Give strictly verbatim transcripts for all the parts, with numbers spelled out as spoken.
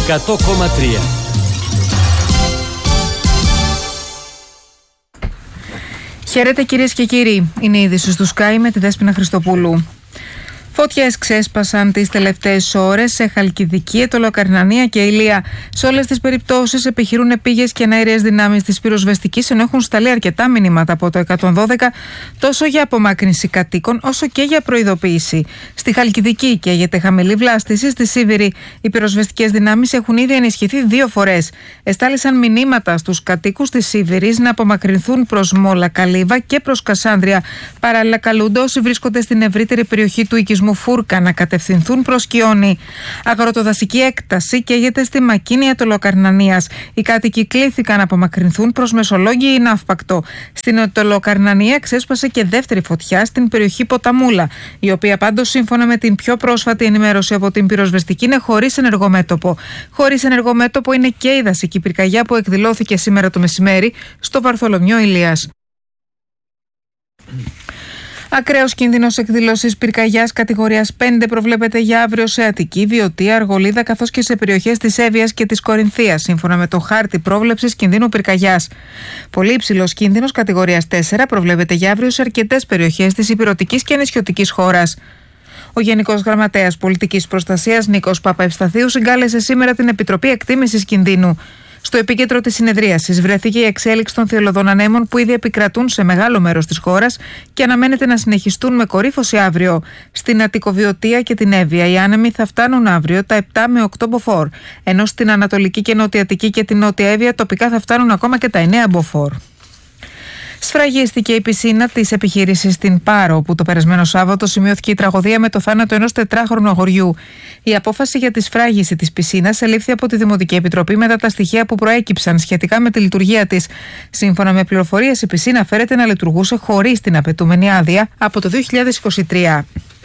εκατό κόμμα τρία. Χαίρετε κυρίες και κύριοι, είναι η είδηση του Sky με τη Δέσποινα Χριστοπούλου. Φωτιές ξέσπασαν τις τελευταίες ώρες σε Χαλκιδική, Αιτωλοκαρνανία και Ηλία. Σε όλες τις περιπτώσεις επιχειρούν επίγειες και εναέριες δυνάμεις της πυροσβεστικής, ενώ έχουν σταλεί αρκετά μηνύματα από το εκατόν δώδεκα τόσο για απομάκρυνση κατοίκων όσο και για προειδοποίηση. Στη Χαλκιδική καίγεται χαμηλή βλάστηση, στη Σίβηρη οι πυροσβεστικές δυνάμεις έχουν ήδη ενισχυθεί δύο φορές. Εστάλησαν μηνύματα στους κατοίκους της Σίβηρης να απομακρυνθούν προς Μόλα Καλύβα και προς Κασάνδρεια. Παράλληλα, καλούνται όσοι βρίσκονται στην ευρύτερη περιοχή του οικισμού Φούρκα να κατευθυνθούν προς Κιόνι. Αγροτοδασική έκταση καίγεται στη Μακίνη Αιτωλοκαρνανίας. Οι κάτοικοι κλήθηκαν να απομακρυνθούν προς Μεσολόγγι ή Ναύπακτο. Στην Αιτωλοκαρνανία ξέσπασε και δεύτερη φωτιά στην περιοχή Ποταμούλα, η οποία πάντως σύμφωνα με την πιο πρόσφατη ενημέρωση από την πυροσβεστική είναι χωρίς ενεργό μέτωπο. Χωρίς ενεργό μέτωπο είναι και η δασική πυρκαγιά που εκδηλώθηκε σήμερα το μεσημέρι στο Βαρθολομιό Ηλίας. Ακραίος κίνδυνος εκδήλωσης πυρκαγιάς κατηγορίας πέντε προβλέπεται για αύριο σε Αττική, Βιωτία, Αργολίδα καθώς και σε περιοχές της Εύβοιας και της Κορινθίας, σύμφωνα με το χάρτη πρόβλεψης κινδύνου πυρκαγιάς. Πολύ υψηλός κίνδυνος κατηγορίας τέσσερα προβλέπεται για αύριο σε αρκετές περιοχές της ηπειρωτικής και νησιωτικής χώρας. Ο Γενικός Γραμματέας Πολιτικής Προστασίας Νίκος Παπαευσταθίου συγκάλεσε σήμερα την Επιτροπή Εκτίμησης Κινδύνου. Στο επίκεντρο της συνεδρίασης βρέθηκε η εξέλιξη των θειολωδών ανέμων που ήδη επικρατούν σε μεγάλο μέρος της χώρας και αναμένεται να συνεχιστούν με κορύφωση αύριο. Στην Αττικοβιωτία και την Εύβοια οι άνεμοι θα φτάνουν αύριο τα επτά με οκτώ μποφόρ, ενώ στην Ανατολική και Νότια Αττική και την Νότια Εύβοια τοπικά θα φτάνουν ακόμα και τα εννέα μποφόρ. Σφραγίστηκε η πισίνα της επιχείρησης στην Πάρο, όπου το περασμένο Σάββατο σημειώθηκε η τραγωδία με το θάνατο ενός τετράχρονου αγοριού. Η απόφαση για τη σφράγιση της πισίνας ελήφθη από τη Δημοτική Επιτροπή μετά τα στοιχεία που προέκυψαν σχετικά με τη λειτουργία της. Σύμφωνα με πληροφορίες, η πισίνα φέρεται να λειτουργούσε χωρίς την απαιτούμενη άδεια από το δύο χιλιάδες είκοσι τρία.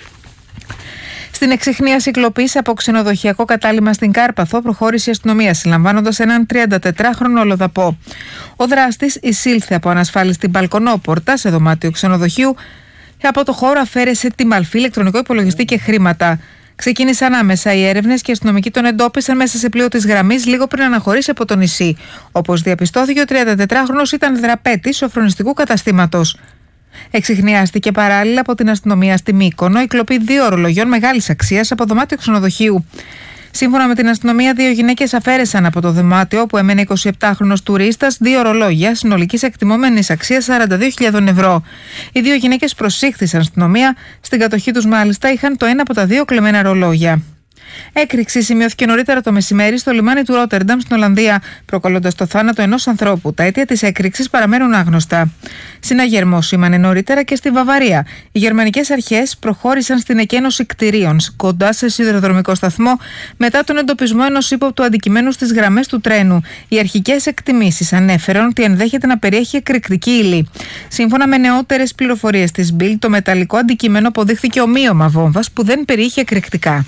Στην εξιχνίαση κλοπής από ξενοδοχειακό κατάλημα στην Κάρπαθο προχώρησε η αστυνομία, συλλαμβάνοντας έναν τριαντατετράχρονο αλλοδαπό. Ο δράστης εισήλθε από ανασφάλιστη μπαλκονόπορτα σε δωμάτιο ξενοδοχείου και από το χώρο αφαίρεσε τη μαλφή, ηλεκτρονικό υπολογιστή και χρήματα. Ξεκίνησαν άμεσα οι έρευνες και οι αστυνομικοί τον εντόπισαν μέσα σε πλοίο της γραμμής λίγο πριν αναχωρήσει από το νησί. Όπως διαπιστώθηκε, ο τριαντατετράχρονος ήταν δραπέτης σοφρονιστικού καταστήματος. Εξιχνιάστηκε παράλληλα από την αστυνομία στη Μύκονο η κλοπή δύο ορολογιών μεγάλης αξίας από δωμάτιο ξενοδοχείου. Σύμφωνα με την αστυνομία, δύο γυναίκες αφαίρεσαν από το δωμάτιο όπου έμενε εικοσιεπτάχρονος τουρίστας δύο ορολόγια συνολικής εκτιμόμενης αξίας σαράντα δύο χιλιάδες ευρώ. Οι δύο γυναίκες προσήχθησαν στην αστυνομία, στην κατοχή τους μάλιστα είχαν το ένα από τα δύο κλεμμένα ρολόγια. Έκρηξη σημειώθηκε νωρίτερα το μεσημέρι στο λιμάνι του Ρότερνταμ στην Ολλανδία, προκαλώντας το θάνατο ενός ανθρώπου. Τα αίτια της έκρηξης παραμένουν άγνωστα. Συναγερμό σήμανε νωρίτερα και στη Βαβαρία. Οι γερμανικές αρχές προχώρησαν στην εκένωση κτηρίων κοντά σε σιδηροδρομικό σταθμό μετά τον εντοπισμό ενός ύποπτου αντικειμένου στις γραμμές του τρένου. Οι αρχικές εκτιμήσεις ανέφεραν ότι ενδέχεται να περιέχει εκρηκτική ύλη. Σύμφωνα με νεότερες πληροφορίες της Bild, το μεταλλικό αντικείμενο αποδείχθηκε ομοίωμα βόμβας που δεν περιείχε εκρηκτικά.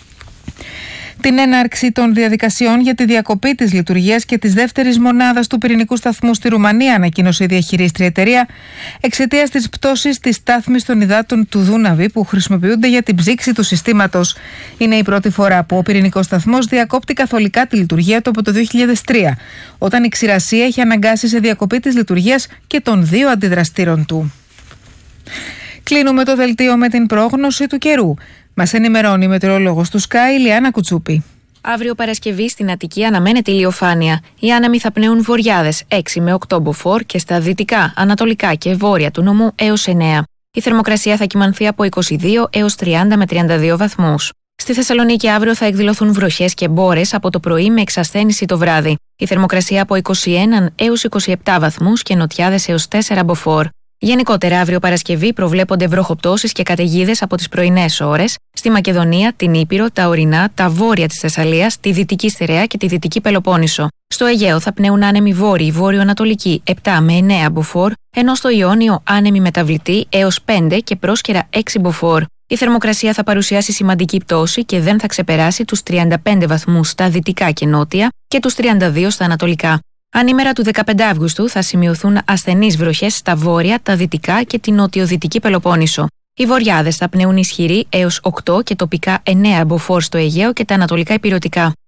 Την έναρξη των διαδικασιών για τη διακοπή της λειτουργίας και της δεύτερης μονάδας του πυρηνικού σταθμού στη Ρουμανία ανακοίνωσε η διαχειρίστρια εταιρεία εξαιτίας της πτώσης της στάθμης των υδάτων του Δούναβη που χρησιμοποιούνται για την ψήξη του συστήματος. Είναι η πρώτη φορά που ο πυρηνικός σταθμός διακόπτει καθολικά τη λειτουργία του από το δύο χιλιάδες τρία, όταν η ξηρασία είχε αναγκάσει σε διακοπή της λειτουργίας και των δύο αντιδραστήρων του. Κλείνουμε το δελτίο με την πρόγνωση του καιρού. Μας ενημερώνει η μετεωρολόγος του Sky, Λιάννα Κουτσούπη. Αύριο Παρασκευή στην Αττική αναμένεται ηλιοφάνεια. Οι άνεμοι θα πνέουν βορειάδες έξι με οκτώ μποφόρ και στα δυτικά, ανατολικά και βόρεια του νομού έως εννέα. Η θερμοκρασία θα κυμανθεί από είκοσι δύο έως τριάντα με τριάντα δύο βαθμούς. Στη Θεσσαλονίκη αύριο θα εκδηλωθούν βροχές και μπόρες από το πρωί με εξασθένηση το βράδυ. Η θερμοκρασία από είκοσι ένα έως είκοσι επτά βαθμούς και νοτιάδες έως τέσσερα μποφόρ. Γενικότερα, αύριο Παρασκευή προβλέπονται βροχοπτώσεις και καταιγίδες από τις πρωινές ώρες στη Μακεδονία, την Ήπειρο, τα ορεινά, τα βόρεια της Θεσσαλίας, τη Δυτική Στερεά και τη Δυτική Πελοπόννησο. Στο Αιγαίο θα πνέουν άνεμοι βόρειοι, βόρειο-ανατολικοί επτά με εννέα μποφόρ, ενώ στο Ιόνιο άνεμοι μεταβλητοί έως πέντε και πρόσκαιρα έξι μποφόρ. Η θερμοκρασία θα παρουσιάσει σημαντική πτώση και δεν θα ξεπεράσει τους τριάντα πέντε βαθμούς στα δυτικά και νότια και τους τριάντα δύο στα ανατολικά. Ανήμερα του δεκαπέντε Αυγούστου θα σημειωθούν ασθενείς βροχές στα βόρεια, τα δυτικά και την νοτιοδυτική Πελοπόννησο. Οι βορειάδες θα πνέουν ισχυροί έως οκτώ και τοπικά εννέα μποφόρ στο Αιγαίο και τα ανατολικά ηπειρωτικά.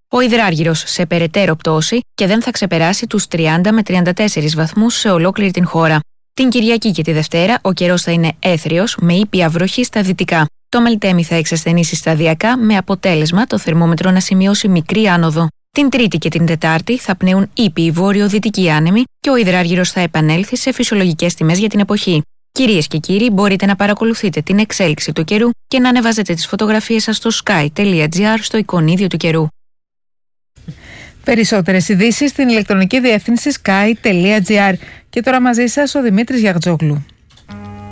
Ο υδράργυρος σε περαιτέρω πτώση και δεν θα ξεπεράσει τους τριάντα με τριάντα τέσσερις βαθμούς σε ολόκληρη την χώρα. Την Κυριακή και τη Δευτέρα ο καιρός θα είναι έθριος με ήπια βροχή στα δυτικά. Το Μελτέμι θα εξασθενήσει σταδιακά με αποτέλεσμα το θερμόμετρο να σημειώσει μικρή άνοδο. Την Τρίτη και την Τετάρτη θα πνέουν ήπιοι βόρειο-δυτικοί άνεμοι και ο υδράργυρος θα επανέλθει σε φυσιολογικές τιμές για την εποχή. Κυρίες και κύριοι, μπορείτε να παρακολουθείτε την εξέλιξη του καιρού και να ανεβάζετε τις φωτογραφίες σας στο sky τελεία gr στο εικονίδιο του καιρού. Περισσότερες ειδήσεις στην ηλεκτρονική διεύθυνση sky τελεία gr. Και τώρα μαζί σας ο Δημήτρης Γιαγτζόγλου.